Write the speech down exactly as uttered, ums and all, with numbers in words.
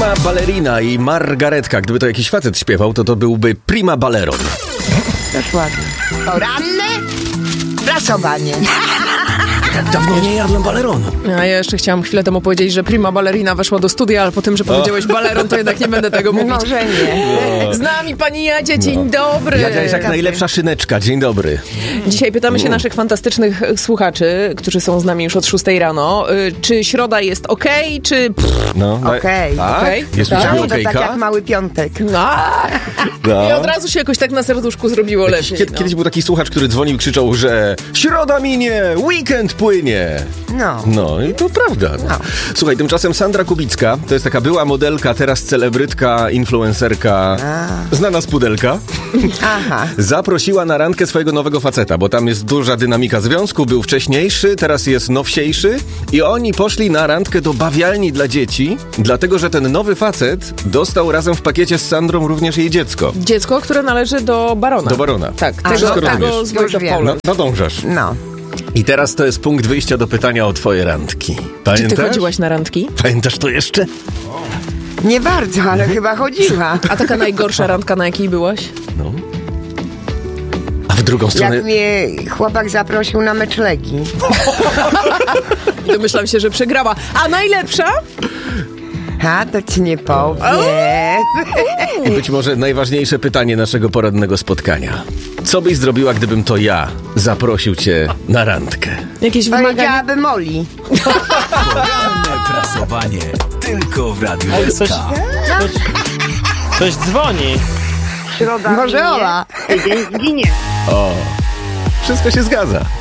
Prima ballerina i Margaretka. Gdyby to jakiś facet śpiewał, to to byłby Prima Balleron. Też ładnie. Poranne prasowanie. Dawno nie jadłem balleronu. A ja jeszcze chciałam chwilę temu powiedzieć, że Prima Ballerina weszła do studia, ale po tym, że powiedziałeś balleron, to jednak nie będę tego mówić. Może nie. Z nami pani Jadzia, dzień dobry. Jadzia jest jak najlepsza szyneczka. Dzień dobry. Dzisiaj pytamy się naszych fantastycznych słuchaczy, którzy są z nami już od szóstej rano, y, czy środa jest okej, okay, czy... No, Okej. tak? Okej. Jest u Tak. ciebie No, to tak okejka? jak mały piątek. No. No. I od razu się jakoś tak na serduszku zrobiło lepiej. Kiedy, no. Kiedyś był taki słuchacz, który dzwonił i krzyczał, że środa minie, weekend płynie. No. No i to prawda. No. Słuchaj, tymczasem Sandra Kubicka, to jest taka była modelka, teraz celebrytka, influencerka, A. znana z pudelka, Aha. zaprosiła na randkę swojego nowego faceta, bo tam jest duża dynamika związku, był wcześniejszy, teraz jest nowsiejszy i oni poszli na randkę do bawialni dla dzieci, dlatego, że ten nowy facet dostał razem w pakiecie z Sandrą również jej dziecko. Dziecko, które należy do barona. Do barona. Tak, A, tego, wszystko tego rozumiesz. z Voice of Już wiem. No, Poland. nadążasz. No. I teraz to jest punkt wyjścia do pytania o twoje randki. Czy Pamiętasz? ty chodziłaś na randki? Pamiętasz to jeszcze? Nie bardzo, ale chyba chodziła. A taka najgorsza randka, na jakiej byłaś? No. A w drugą stronę... Jak mnie chłopak zaprosił na mecz Legii. I domyślam się, że przegrała. A najlepsza? A, to ci nie powiem. I być może najważniejsze pytanie naszego porannego spotkania. Co byś zrobiła, gdybym to ja zaprosił cię na randkę? Jakieś wymagania? Powiedziałabym Oli. Poranne prasowanie tylko w Radiu S Coś, K. coś, coś dzwoni. Może Ola. O, wszystko się zgadza.